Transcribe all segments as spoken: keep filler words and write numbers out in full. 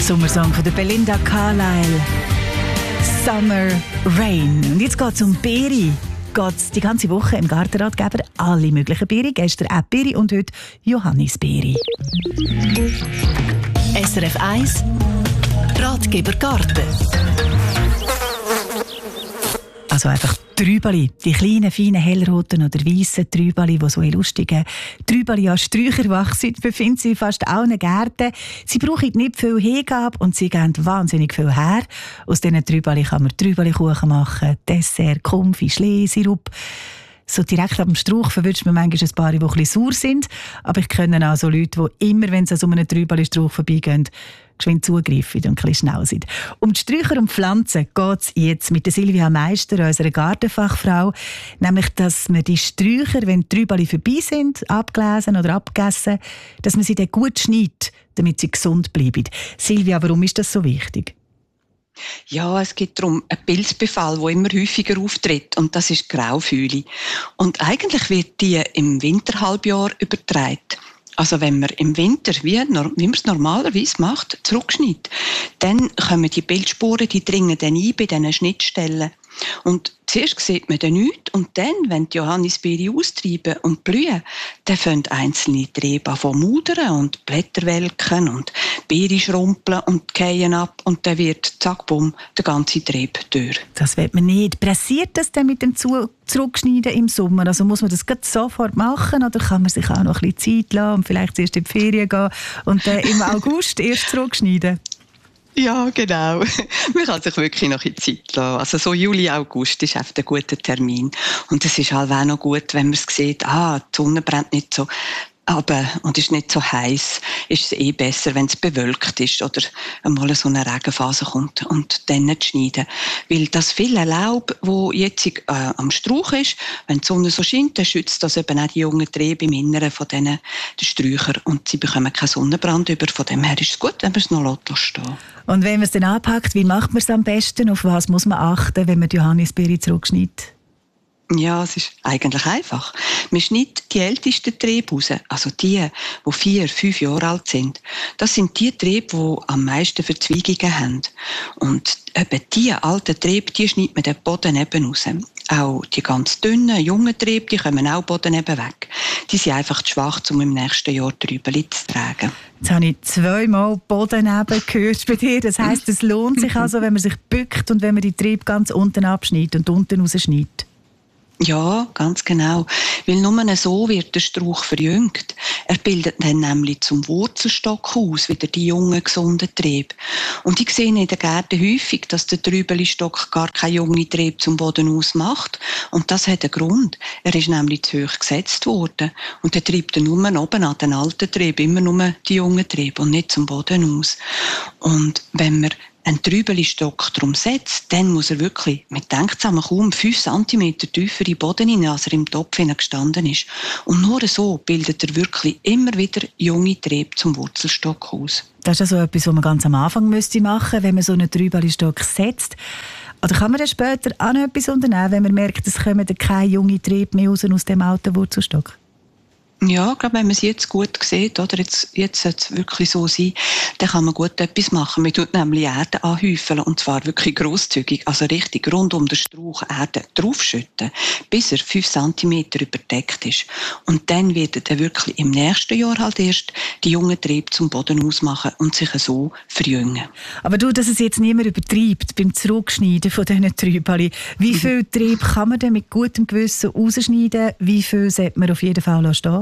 Sommersong von der Belinda Carlisle. Summer Rain. Und jetzt geht es um Beere. Geht die ganze Woche im Gartenratgeber alle möglichen Beere. Gestern auch Beere und heute Johannisbeere. S R F eins Ratgeber Garten. Also einfach Trübeli, die kleinen, feinen, hellroten oder weißen Trübeli, die so in lustigen Trübeli an Sträuchern wachsen, befinden sich in fast allen Gärten. Sie brauchen nicht viel Hingabe und sie geben wahnsinnig viel her. Aus diesen Trübeli kann man Trübelikuchen machen, Dessert, Konfi, Schlee, Sirup. So direkt ab dem Strauch verwünscht man manchmal ein paar, die ein bisschen sauer sind. Aber ich kenne auch so Leute, die immer, wenn sie an so einem Trübeli-Strauch vorbeigehen, geschwind zugreifen und ein bisschen schnell sind. Um die Sträucher und Pflanzen geht es jetzt mit der Silvia Meister, unserer Gartenfachfrau. Nämlich, dass man die Sträucher, wenn die Trübeli vorbei sind, abgelesen oder abgegessen, dass man sie dann gut schneidet, damit sie gesund bleiben. Silvia, warum ist das so wichtig? Ja, es geht darum, einen Pilzbefall, der immer häufiger auftritt, und das ist die Graufühle. Und eigentlich wird die im Winterhalbjahr übertragen. Also wenn man im Winter, wie, wie man es normalerweise macht, zurückschneidet, dann kommen die Pilzsporen, die dringen dann ein bei diesen Schnittstellen. Und zuerst sieht man dann nichts, und dann, wenn die Johannisbeere austreiben und blühen, dann fangen einzelne Triebe an zu mudern und Blätter welken und Beere schrumpeln und fallen ab, und dann wird, zack, bumm, der ganze Trieb durch. Das will man nicht. Pressiert das dann mit dem Zu- Zurückschneiden im Sommer? Also muss man das gerade sofort machen, oder kann man sich auch noch ein bisschen Zeit lassen und vielleicht zuerst in die Ferien gehen und dann im August erst zurückschneiden? Ja, genau. Man kann sich wirklich noch in die Zeit lassen. Also so Juli, August ist einfach ein guter Termin. Und es ist halt auch noch gut, wenn man es sieht, ah, die Sonne brennt nicht so aber und ist nicht so heiß, ist es eh besser, wenn es bewölkt ist oder einmal so eine Regenphase kommt und dann nicht schneiden. Weil das viele Laub, das jetzt äh, am Strauch ist, wenn die Sonne so scheint, dann schützt das eben auch die jungen Triebe im Inneren von diesen Sträuchern und sie bekommen keinen Sonnenbrand über. Von dem her ist es gut, wenn man es noch stehen lässt. Und wenn man es dann anpackt, wie macht man es am besten? Auf was muss man achten, wenn man die Johannisbeere zurückschneidet? Ja, es ist eigentlich einfach. Man schneidet die ältesten Triebe raus, also die, die vier, fünf Jahre alt sind. Das sind die Triebe, die am meisten Verzweigungen haben. Und eben die alten Triebe, die schneidet man den Boden eben raus. Auch die ganz dünnen, jungen Triebe, die kommen auch Boden eben weg. Die sind einfach zu schwach, um im nächsten Jahr Trübeli zu tragen. Jetzt habe ich zweimal Boden eben gehört bei dir. Das heisst, es lohnt sich also, wenn man sich bückt und wenn man die Triebe ganz unten abschneidet und unten rausschneidet. Ja, ganz genau. Weil nur so wird der Strauch verjüngt. Er bildet dann nämlich zum Wurzelstock aus, wieder die jungen, gesunden Triebe. Und ich sehe in den Gärten häufig, dass der Trübelistock gar keine jungen Triebe zum Boden aus macht. Und das hat einen Grund. Er ist nämlich zu hoch gesetzt worden. Und der treibt dann nur oben an den alten Trieb, immer nur die jungen Triebe und nicht zum Boden aus. Und wenn man einen Trübelistock drum setzt, dann muss er wirklich, man denkt zusammen, kaum fünf Zentimeter tiefer in den Boden hinein, als er im Topf gestanden ist. Und nur so bildet er wirklich immer wieder junge Triebe zum Wurzelstock aus. Das ist also etwas, was man ganz am Anfang müsste machen, wenn man so einen Trübelistock setzt. Oder kann man dann später auch noch etwas unternehmen, wenn man merkt, es kommen keine jungen Triebe mehr raus aus dem alten Wurzelstock? Ja, ich glaube, wenn man es jetzt gut sieht, oder jetzt, jetzt sollte es wirklich so sein, dann kann man gut etwas machen. Man tut nämlich Erde anhäufeln, und zwar wirklich grosszügig, also richtig rund um den Strauch Erde draufschütten, bis er fünf Zentimeter überdeckt ist. Und dann wird er wirklich im nächsten Jahr halt erst die jungen Triebe zum Boden ausmachen und sich so verjüngen. Aber du, dass es jetzt niemand übertreibt beim Zurückschneiden von diesen Trübeli. Wie viel Triebe kann man denn mit gutem Gewissen rausschneiden? Wie viel sollte man auf jeden Fall stehen?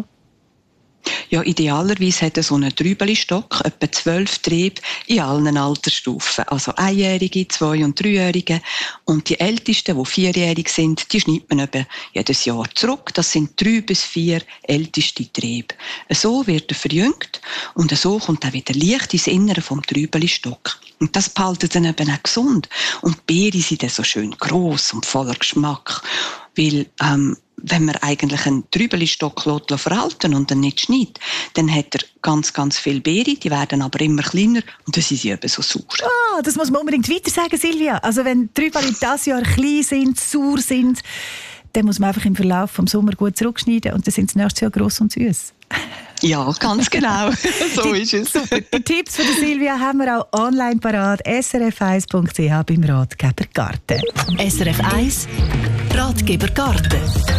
Ja, idealerweise hat so ein Trübelistock etwa zwölf Triebe in allen Altersstufen. Also Einjährige, Zwei- und Dreijährige. Und die Ältesten, die vierjährig sind, die schneidet man eben jedes Jahr zurück. Das sind drei bis vier älteste Triebe. So wird er verjüngt und so kommt auch wieder Licht ins Innere vom Trübelistock. Und das behalten dann eben auch gesund. Und die Beeren sind dann so schön gross und voller Geschmack. Weil, ähm, wenn man eigentlich einen Trübelistock verhalten und dann nicht schneidet, dann hat er ganz, ganz viele Beeren, die werden aber immer kleiner und dann sind sie eben so sauer. Ah, das muss man unbedingt weiter sagen, Silvia. Also wenn Trübeli dieses Jahr klein sind, sauer sind, dann muss man einfach im Verlauf des Sommers gut zurückschneiden und dann sind sie nächstes Jahr gross und süß. Ja, ganz genau. So ist es. Super. Die Tipps von der Silvia haben wir auch online parat. S R F eins Punkt C H beim Ratgeber Garten. S R F eins Ratgeber Garten.